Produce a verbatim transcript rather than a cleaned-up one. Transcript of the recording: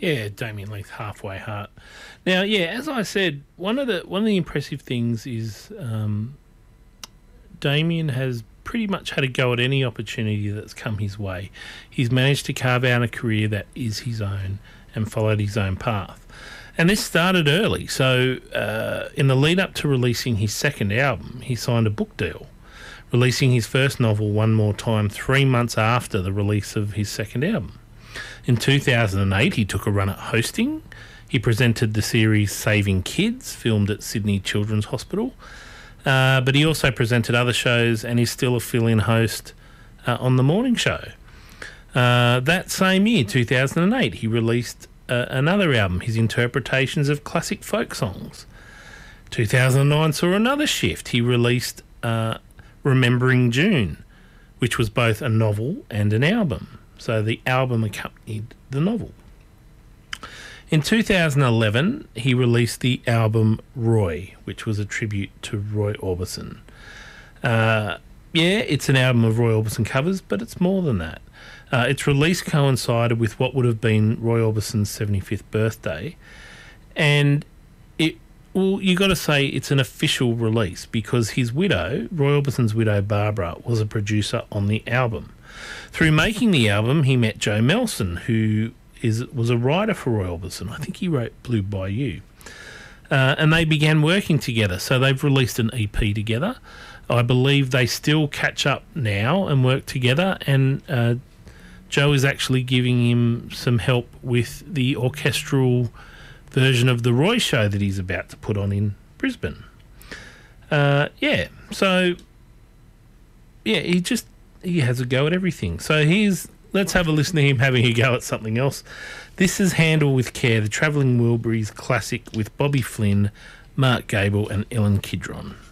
Yeah, Damien Leith's Halfway Heart. Now, yeah, as I said, one of the one of the impressive things is um, Damien has pretty much had a go at any opportunity that's come his way. He's managed to carve out a career that is his own and followed his own path. And this started early. So uh, in the lead up to releasing his second album, he signed a book deal, releasing his first novel, One More Time, three months after the release of his second album. In two thousand eight, he took a run at hosting. He presented the series Saving Kids, filmed at Sydney Children's Hospital. Uh, but he also presented other shows and is still a fill-in host uh, on The Morning Show. Uh, that same year, two thousand eight, he released uh, another album, his interpretations of classic folk songs. two thousand nine saw another shift. He released uh, Remembering June, which was both a novel and an album. So the album accompanied the novel. In two thousand eleven, he released the album Roy, which was a tribute to Roy Orbison. Uh, yeah, it's an album of Roy Orbison covers, but it's more than that. Uh, its release coincided with what would have been Roy Orbison's seventy-fifth birthday. And it, well, you got to say it's an official release because his widow, Roy Orbison's widow, Barbara, was a producer on the album. Through making the album, he met Joe Melson, who is was a writer for Roy Orbison. I think he wrote Blue Bayou. Uh, and they began working together. So they've released an E P together. I believe they still catch up now and work together. And uh, Joe is actually giving him some help with the orchestral version of the Roy show that he's about to put on in Brisbane. Uh, yeah, so, yeah, he just... he has a go at everything. So here's, let's have a listen to him having a go at something else. This is Handle with Care, the Travelling Wilburys classic with Bobby Flynn, Mark Gable and Ellen Kidron.